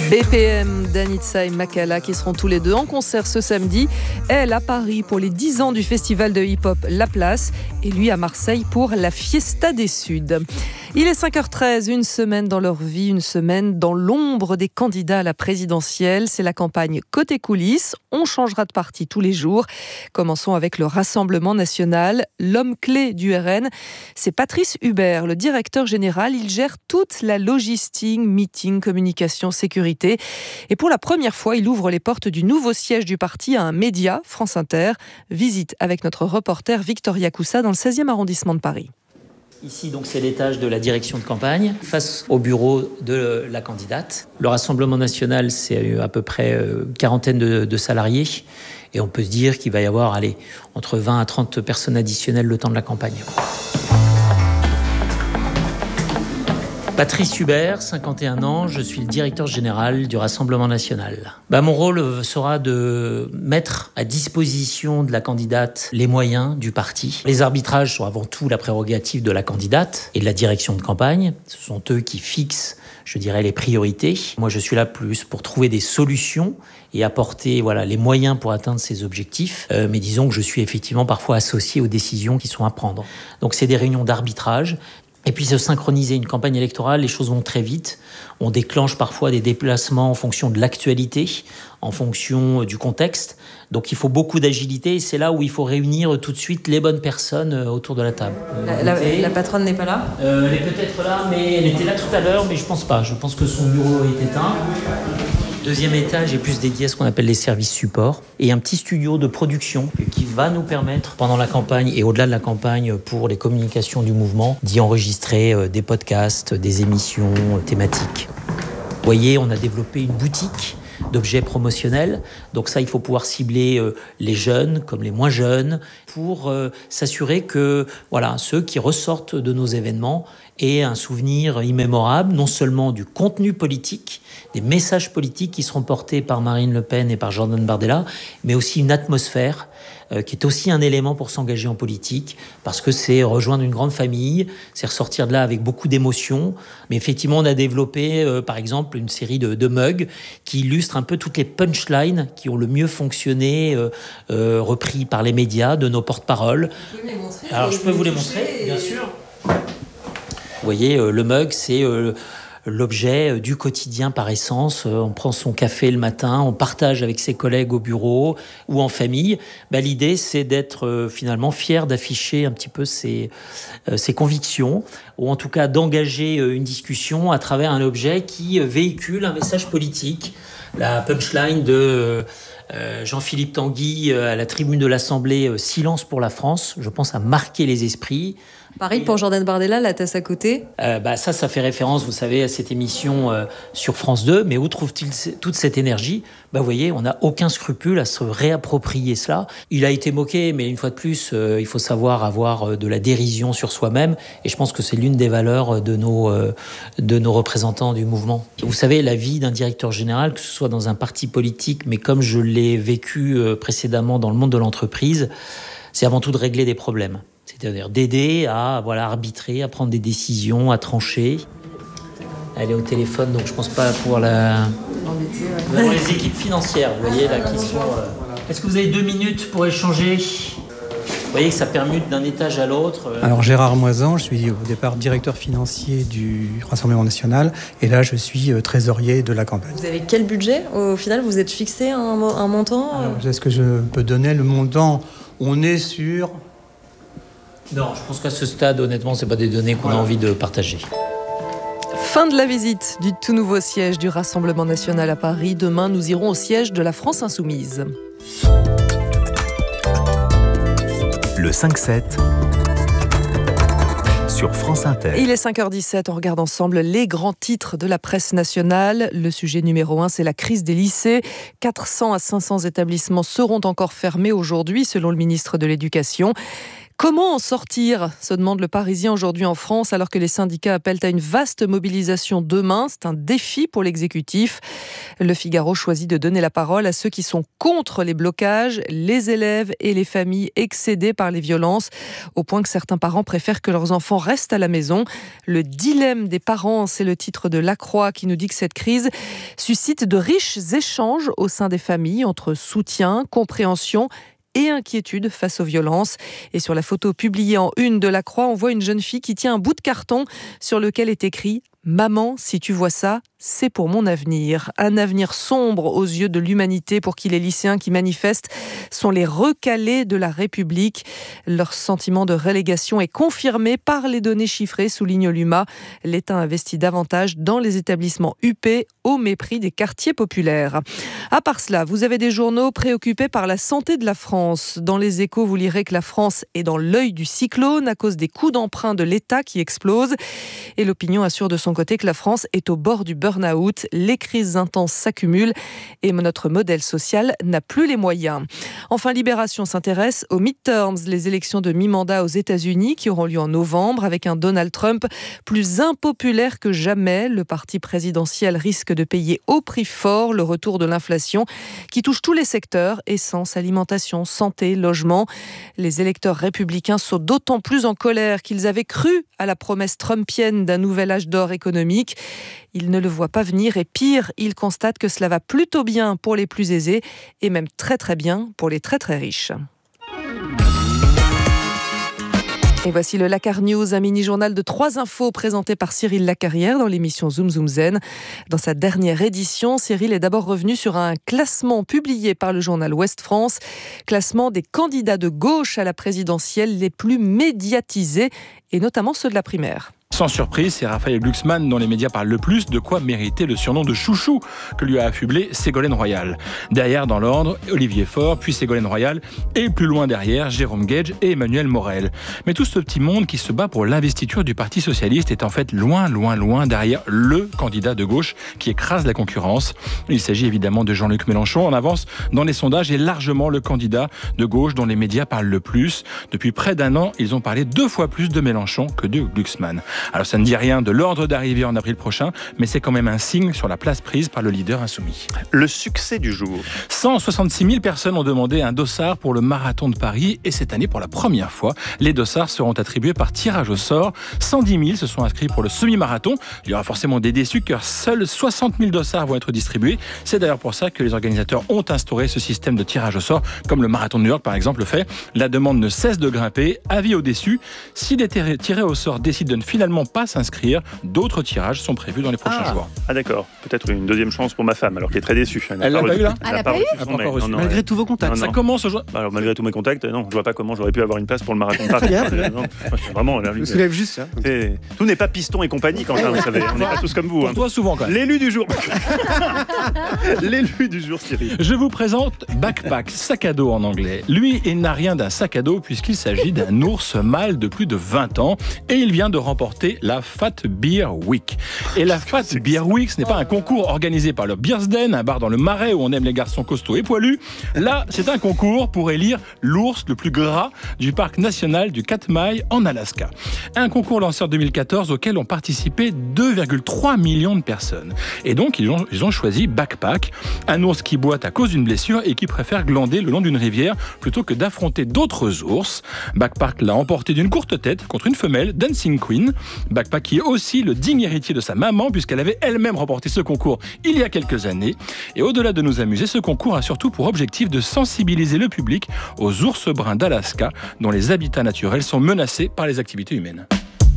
BPM, Danitza et Makala qui seront tous les deux en concert ce samedi. Elle à Paris pour les 10 ans du festival de hip-hop La Place et lui à Marseille pour la Fiesta des Suds. Il est 5h13, une semaine dans leur vie, une semaine dans l'ombre des candidats à la présidentielle. C'est la campagne côté coulisses. On changera de parti tous les jours. Commençons avec le Rassemblement national. L'homme clé du RN, c'est Patrice Hubert, le directeur général. Il gère toute la logistique, meeting, communication, sécurité. Et pour la première fois, il ouvre les portes du nouveau siège du parti à un média, France Inter. Visite avec notre reporter Victoria Coussa dans le 16e arrondissement de Paris. Ici, donc, c'est l'étage de la direction de campagne, face au bureau de la candidate. Le Rassemblement national, c'est à peu près quarantaine de salariés. Et on peut se dire qu'il va y avoir entre 20 à 30 personnes additionnelles le temps de la campagne. Patrice Hubert, 51 ans, je suis le directeur général du Rassemblement national. Mon rôle sera de mettre à disposition de la candidate les moyens du parti. Les arbitrages sont avant tout la prérogative de la candidate et de la direction de campagne. Ce sont eux qui fixent, je dirais, les priorités. Moi, je suis là plus pour trouver des solutions et apporter les moyens pour atteindre ces objectifs. Mais disons que je suis effectivement parfois associé aux décisions qui sont à prendre. Donc, c'est des réunions d'arbitrage. Et puis se synchroniser une campagne électorale, les choses vont très vite. On déclenche parfois des déplacements en fonction de l'actualité, en fonction du contexte. Donc il faut beaucoup d'agilité et c'est là où il faut réunir tout de suite les bonnes personnes autour de la table. La patronne n'est pas là ? Elle est peut-être là, mais elle était là tout à l'heure, mais je pense pas. Je pense que son bureau est éteint. Deuxième étage est plus dédié à ce qu'on appelle les services supports et un petit studio de production qui va nous permettre pendant la campagne et au-delà de la campagne pour les communications du mouvement d'y enregistrer des podcasts, des émissions thématiques. Vous voyez, on a développé une boutique d'objets promotionnels. Donc ça, il faut pouvoir cibler les jeunes comme les moins jeunes pour s'assurer que ceux qui ressortent de nos événements aient un souvenir immémorable, non seulement du contenu politique, des messages politiques qui seront portés par Marine Le Pen et par Jordan Bardella, mais aussi une atmosphère qui est aussi un élément pour s'engager en politique, parce que c'est rejoindre une grande famille, c'est ressortir de là avec beaucoup d'émotions. Mais effectivement, on a développé, par exemple, une série de mugs qui illustrent un peu toutes les punchlines qui ont le mieux fonctionné, repris par les médias, de nos porte-paroles. Vous pouvez me les montrer ? Alors, je peux vous les montrer, bien sûr. Vous voyez, le mug, c'est l'objet du quotidien par essence. On prend son café le matin, on partage avec ses collègues au bureau ou en famille. L'idée, c'est d'être finalement fier d'afficher un petit peu ses convictions, ou en tout cas d'engager une discussion à travers un objet qui véhicule un message politique. La punchline de Jean-Philippe Tanguy à la tribune de l'Assemblée « Silence pour la France », je pense, a marqué les esprits. Pareil pour Jordan Bardella, la tasse à côté. Ça fait référence, vous savez, à cette émission sur France 2. Mais où trouve-t-il toute cette énergie ? Vous voyez, on n'a aucun scrupule à se réapproprier cela. Il a été moqué, mais une fois de plus, il faut savoir avoir de la dérision sur soi-même. Et je pense que c'est l'une des valeurs de nos représentants du mouvement. Vous savez, la vie d'un directeur général, que ce soit dans un parti politique, mais comme je l'ai vécu précédemment dans le monde de l'entreprise, c'est avant tout de régler des problèmes. C'est-à-dire d'aider à arbitrer, à prendre des décisions, à trancher. Elle est au téléphone, donc je pense pas pouvoir la... Nous avons les équipes financières, vous voyez, là, qui sont... Est-ce que vous avez 2 minutes pour échanger ? Vous voyez que ça permute d'un étage à l'autre. Alors Gérard Moisan, je suis au départ directeur financier du Rassemblement national et là je suis trésorier de la campagne. Vous avez quel budget ? Au final, vous êtes fixé un montant ? Alors, est-ce que je peux donner le montant ? On est sur... Non, je pense qu'à ce stade, honnêtement, c'est pas des données qu'on a envie de partager. Fin de la visite du tout nouveau siège du Rassemblement national à Paris. Demain, nous irons au siège de la France insoumise. Le 5-7 sur France Inter. Il est 5h17, on regarde ensemble les grands titres de la presse nationale. Le sujet numéro 1, c'est la crise des lycées. 400 à 500 établissements seront encore fermés aujourd'hui, selon le ministre de l'Éducation. Comment en sortir, se demande le Parisien aujourd'hui en France, alors que les syndicats appellent à une vaste mobilisation demain. C'est un défi pour l'exécutif. Le Figaro choisit de donner la parole à ceux qui sont contre les blocages, les élèves et les familles excédées par les violences, au point que certains parents préfèrent que leurs enfants restent à la maison. Le dilemme des parents, c'est le titre de La Croix qui nous dit que cette crise suscite de riches échanges au sein des familles entre soutien, compréhension et inquiétude face aux violences. Et sur la photo publiée en une de La Croix, on voit une jeune fille qui tient un bout de carton sur lequel est écrit « Maman, si tu vois ça, c'est pour mon avenir ». Un avenir sombre aux yeux de l'humanité pour qui les lycéens qui manifestent sont les recalés de la République. Leur sentiment de relégation est confirmé par les données chiffrées, souligne l'UMA. L'État investit davantage dans les établissements UP au mépris des quartiers populaires. À part cela, vous avez des journaux préoccupés par la santé de la France. Dans les Échos, vous lirez que la France est dans l'œil du cyclone à cause des coûts d'emprunt de l'État qui explosent. Et l'opinion assure de son côté que la France est au bord du burn-out. Les crises intenses s'accumulent et notre modèle social n'a plus les moyens. Enfin, Libération s'intéresse aux midterms, les élections de mi-mandat aux États-Unis qui auront lieu en novembre avec un Donald Trump plus impopulaire que jamais. Le parti présidentiel risque de payer au prix fort le retour de l'inflation qui touche tous les secteurs, essence, alimentation, santé, logement. Les électeurs républicains sont d'autant plus en colère qu'ils avaient cru à la promesse trumpienne d'un nouvel âge d'or économique. Ils ne le voient pas venir et pire, ils constatent que cela va plutôt bien pour les plus aisés et même très très bien pour les très très riches. Et voici le Lacar News, un mini-journal de 3 infos présenté par Cyril Lacarrière dans l'émission Zoom Zoom Zen. Dans sa dernière édition, Cyril est d'abord revenu sur un classement publié par le journal Ouest France, classement des candidats de gauche à la présidentielle les plus médiatisés, et notamment ceux de la primaire. Sans surprise, c'est Raphaël Glucksmann dont les médias parlent le plus, de quoi mériter le surnom de chouchou que lui a affublé Ségolène Royal. Derrière, dans l'ordre, Olivier Faure, puis Ségolène Royal, et plus loin derrière, Jérôme Gage et Emmanuel Morel. Mais tout ce petit monde qui se bat pour l'investiture du Parti Socialiste est en fait loin derrière le candidat de gauche qui écrase la concurrence. Il s'agit évidemment de Jean-Luc Mélenchon, en avance dans les sondages et largement le candidat de gauche dont les médias parlent le plus. Depuis près d'un an, ils ont parlé 2 fois plus de Mélenchon que de Glucksmann. Alors ça ne dit rien de l'ordre d'arrivée en avril prochain, mais c'est quand même un signe sur la place prise par le leader insoumis. Le succès du jour. 166 000 personnes ont demandé un dossard pour le marathon de Paris et cette année, pour la première fois, les dossards seront attribués par tirage au sort. 110 000 se sont inscrits pour le semi-marathon. Il y aura forcément des déçus car seuls 60 000 dossards vont être distribués. C'est d'ailleurs pour ça que les organisateurs ont instauré ce système de tirage au sort, comme le marathon de New York par exemple le fait. La demande ne cesse de grimper. Avis aux déçus, si les tirés au sort décident de finalement pas s'inscrire, d'autres tirages sont prévus dans les prochains jours. Ah d'accord, peut-être une deuxième chance pour ma femme, alors qu'elle est très déçue. Elle l'a pas eu là ? Elle l'a pas reçu. Malgré tous vos contacts. Ça commence aujourd'hui. Alors malgré tous mes contacts, non, je vois pas comment j'aurais pu avoir une place pour le marathon de Paris. Vraiment, Je me soulève juste ça. Tout n'est pas piston et compagnie, Quentin, vous savez. On n'est pas tous comme vous. Pour toi, souvent quand même. L'élu du jour. L'élu du jour, Cyril. Je vous présente Backpack, sac à dos en anglais. Lui, il n'a rien d'un sac à dos puisqu'il s'agit d'un ours mâle de plus de 20 ans et il vient de remporter la Fat Beer Week. Et la Fat Beer Week, ce n'est pas un concours organisé par le Beersden, un bar dans le Marais où on aime les garçons costauds et poilus. Là, c'est un concours pour élire l'ours le plus gras du parc national du Katmai en Alaska. Un concours lancé en 2014 auquel ont participé 2,3 millions de personnes. Et donc, ils ont choisi Backpack, un ours qui boite à cause d'une blessure et qui préfère glander le long d'une rivière plutôt que d'affronter d'autres ours. Backpack l'a emporté d'une courte tête contre une femelle, Dancing Queen. Backpack qui est aussi le digne héritier de sa maman puisqu'elle avait elle-même remporté ce concours il y a quelques années. Et au-delà de nous amuser, ce concours a surtout pour objectif de sensibiliser le public aux ours bruns d'Alaska dont les habitats naturels sont menacés par les activités humaines.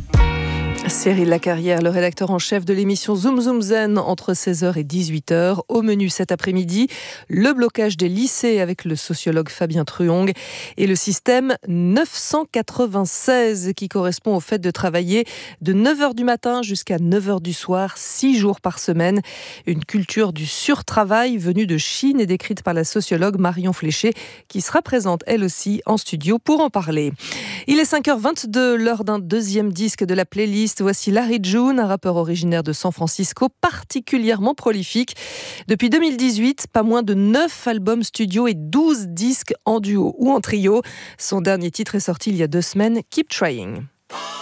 Cyril Lacarrière, le rédacteur en chef de l'émission Zoom Zoom Zen entre 16h et 18h. Au menu cet après-midi, le blocage des lycées avec le sociologue Fabien Truong et le système 996 qui correspond au fait de travailler de 9h du matin jusqu'à 9h du soir, 6 jours par semaine. Une culture du surtravail venue de Chine et décrite par la sociologue Marion Fléché qui sera présente elle aussi en studio pour en parler. Il est 5h22, l'heure d'un deuxième disque de la playlist artistes. Voici Larry June, un rappeur originaire de San Francisco, particulièrement prolifique. Depuis 2018, pas moins de 9 albums studio et 12 disques en duo ou en trio. Son dernier titre est sorti il y a 2 semaines, Keep Trying.